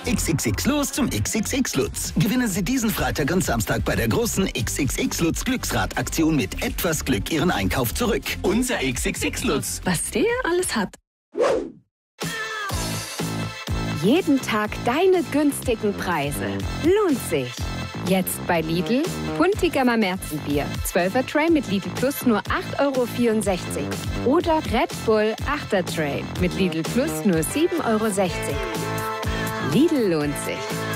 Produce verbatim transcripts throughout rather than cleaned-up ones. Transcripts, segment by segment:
X X X los zum X X X Lutz. Gewinnen Sie diesen Freitag und Samstag bei der großen X X X Lutz Glücksrad-Aktion mit etwas Glück Ihren Einkauf zurück. Unser X X X Lutz. Was der alles hat. Jeden Tag deine günstigen Preise. Lohnt sich. Jetzt bei Lidl. Puntigammer Märzenbier. zwölfer Tray mit Lidl Plus nur acht Euro vierundsechzig. Oder Red Bull achter Tray mit Lidl Plus nur sieben Euro sechzig. Lidl lohnt sich.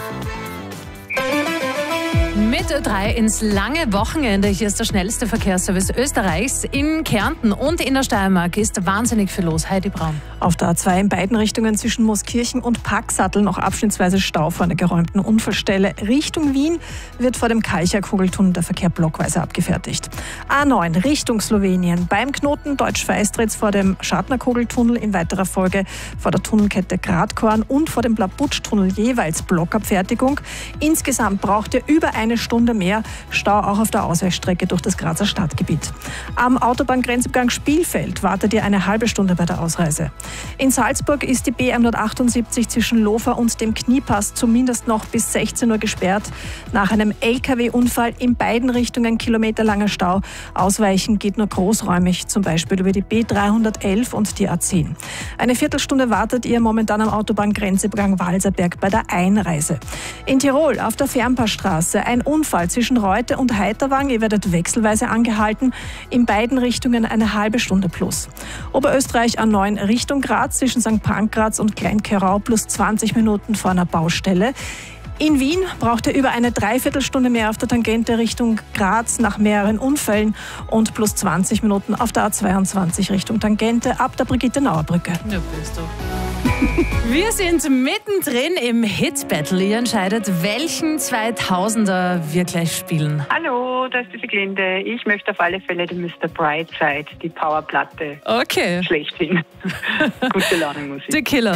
Mit Ö drei ins lange Wochenende. Hier ist der schnellste Verkehrsservice Österreichs. In Kärnten und in der Steiermark ist wahnsinnig viel los. Heidi Braun. Auf der A zwei in beiden Richtungen zwischen Mooskirchen und Packsattel noch abschnittsweise Stau vor einer geräumten Unfallstelle. Richtung Wien wird vor dem Kalcher-Kugeltunnel der Verkehr blockweise abgefertigt. A neun Richtung Slowenien. Beim Knoten Deutsch-Feistritz vor dem Schartner-Kugeltunnel, in weiterer Folge vor der Tunnelkette Gradkorn und vor dem Blabutsch-Tunnel jeweils Blockabfertigung. Insgesamt braucht ihr über eine Stunde mehr Stau auch auf der Ausweichstrecke durch das Grazer Stadtgebiet. Am Autobahngrenzübergang Spielfeld wartet ihr eine halbe Stunde bei der Ausreise. In Salzburg ist die B hundertachtundsiebzig zwischen Lofer und dem Kniepass zumindest noch bis sechzehn Uhr gesperrt. Nach einem L K W-Unfall in beiden Richtungen kilometerlanger Stau. Ausweichen geht nur großräumig, zum Beispiel über die B dreihundertelf und die A zehn. Eine Viertelstunde wartet ihr momentan am Autobahngrenzübergang Walserberg bei der Einreise. In Tirol auf der Fernpassstraße ein Unfall zwischen Reute und Heiterwang. Ihr werdet wechselweise angehalten. In beiden Richtungen eine halbe Stunde plus. Oberösterreich A neun Richtung Graz zwischen Sankt Pankraz und Kleinkerau plus zwanzig Minuten vor einer Baustelle. In Wien braucht ihr über eine Dreiviertelstunde mehr auf der Tangente Richtung Graz nach mehreren Unfällen und plus zwanzig Minuten auf der A zweiundzwanzig Richtung Tangente ab der Brigitte-Nauer-Brücke. Ja, bist du. Wir sind mittendrin im Hit-Battle. Ihr entscheidet, welchen zweitausender wir gleich spielen. Hallo, da ist die Siglinde. Ich möchte auf alle Fälle die Mister Brightside, die Powerplatte. Okay. Schlechthin. Gute Laune Musik. The Killer.